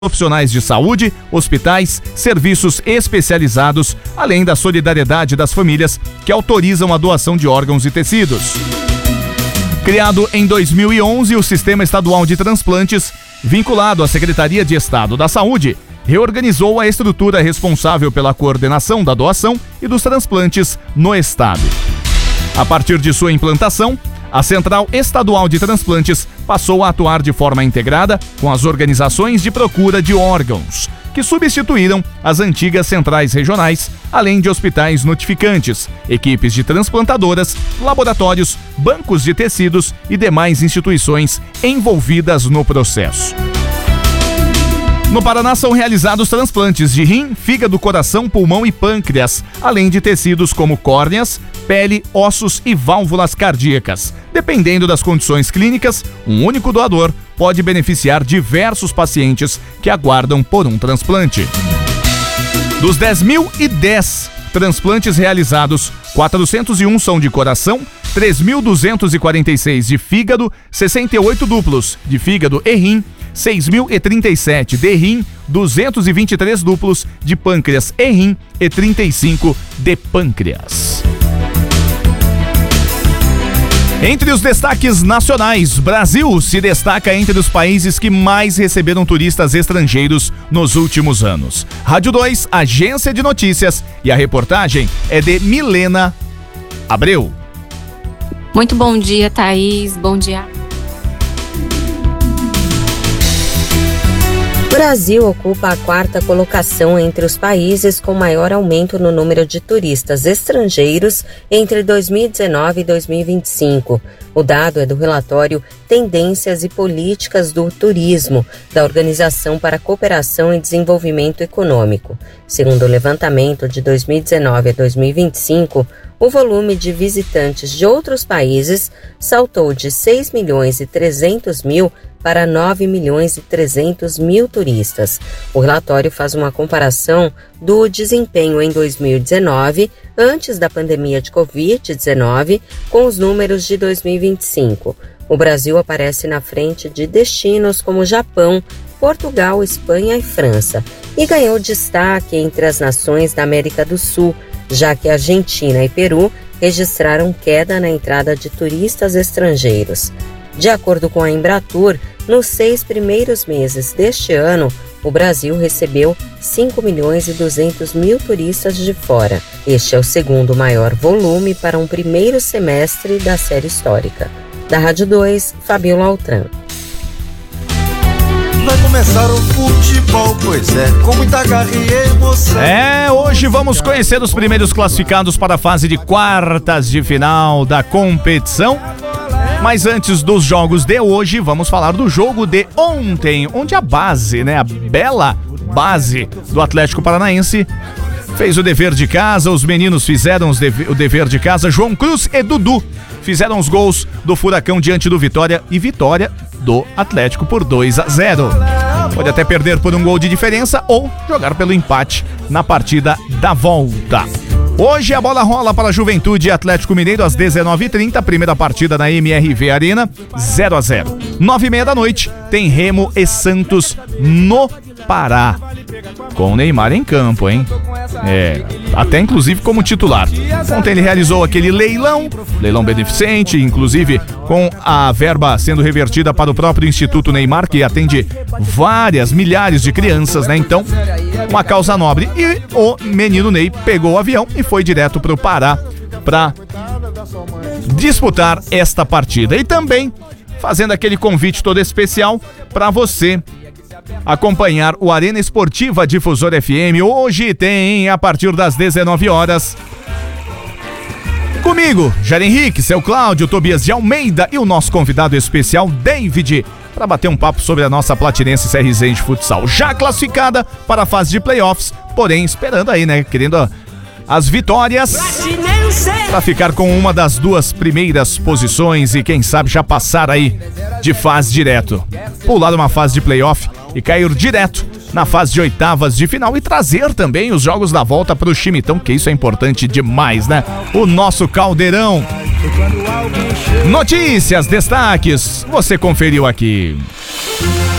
profissionais de saúde, hospitais, serviços especializados, além da solidariedade das famílias que autorizam a doação de órgãos e tecidos. Criado em 2011, o Sistema Estadual de Transplantes, vinculado à Secretaria de Estado da Saúde, reorganizou a estrutura responsável pela coordenação da doação e dos transplantes no estado. A partir de sua implantação, a Central Estadual de Transplantes passou a atuar de forma integrada com as organizações de procura de órgãos, que substituíram as antigas centrais regionais, além de hospitais notificantes, equipes de transplantadoras, laboratórios, bancos de tecidos e demais instituições envolvidas no processo. No Paraná são realizados transplantes de rim, fígado, coração, pulmão e pâncreas, além de tecidos como córneas, pele, ossos e válvulas cardíacas. Dependendo das condições clínicas, um único doador pode beneficiar diversos pacientes que aguardam por um transplante. Dos 10.010 transplantes realizados, 401 são de coração, 3.246 de fígado, 68 duplos de fígado e rim, 6.037 de rim, 223 duplos de pâncreas e rim e 35 de pâncreas. Entre os destaques nacionais, Brasil se destaca entre os países que mais receberam turistas estrangeiros nos últimos anos. Rádio 2, agência de notícias, e a reportagem é de Milena Abreu. Muito bom dia, Thaís. Bom dia. O Brasil ocupa a 4ª colocação entre os países com maior aumento no número de turistas estrangeiros entre 2019 e 2025. O dado é do relatório Tendências e Políticas do Turismo, da Organização para a Cooperação e Desenvolvimento Econômico. Segundo o levantamento de 2019 a 2025, o volume de visitantes de outros países saltou de 6.300.000 para 9.300.000 turistas. O relatório faz uma comparação do desempenho em 2019, antes da pandemia de Covid-19, com os números de 2025. O Brasil aparece na frente de destinos como Japão, Portugal, Espanha e França, e ganhou destaque entre as nações da América do Sul, já que Argentina e Peru registraram queda na entrada de turistas estrangeiros. De acordo com a Embratur, nos 6 primeiros meses deste ano, o Brasil recebeu 5.200.000 turistas de fora. Este é o segundo maior volume para um primeiro semestre da série histórica. Da Rádio 2, Fabiola Altran. Vai começar o futebol, pois é, com muita garra e emoção. Hoje vamos conhecer os primeiros classificados para a fase de quartas de final da competição. Mas antes dos jogos de hoje, vamos falar do jogo de ontem, onde a base, a bela base do Atlético Paranaense fez o dever de casa. Os meninos fizeram o dever de casa. João Cruz e Dudu fizeram os gols do Furacão diante do Vitória, e vitória do Atlético por 2-0. Pode até perder por um gol de diferença ou jogar pelo empate na partida da volta. Hoje a bola rola para a Juventude e Atlético Mineiro às 19h30, primeira partida na MRV Arena, 0-0. 9h30 da noite tem Remo e Santos no Pará, com o Neymar em campo, hein? Até inclusive como titular. Ontem ele realizou aquele leilão beneficente, inclusive com a verba sendo revertida para o próprio Instituto Neymar, que atende milhares de crianças, Então, uma causa nobre. E o menino Ney pegou o avião e foi direto para o Pará para disputar esta partida. E também fazendo aquele convite todo especial para você acompanhar o Arena Esportiva Difusor FM. Hoje tem, a partir das 19 horas, comigo, Jair Henrique, seu Cláudio, Tobias de Almeida e o nosso convidado especial, David, para bater um papo sobre a nossa Platinense CRZ de futsal, já classificada para a fase de playoffs, porém esperando aí, querendo as vitórias para ficar com uma das 2 primeiras posições e quem sabe já passar aí de fase direto, pular uma fase de playoff e cair direto na fase de oitavas de final e trazer também os jogos da volta para o Chimitão, que isso é importante demais, O nosso caldeirão. Notícias, destaques, você conferiu aqui.